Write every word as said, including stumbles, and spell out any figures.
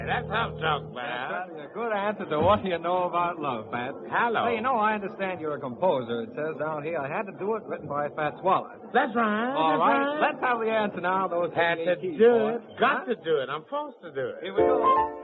That's tough talk, man. That's certainly a good answer to what you know about love, Pat. Hello. Hey, you know, I understand you're a composer. It says down here I had to do it, written by Fats Waller. That's right. All that's right, right. let's have the answer now. Those Had to keys, do boy. it. Got Huh? to do it. I'm forced to do it. Here we go.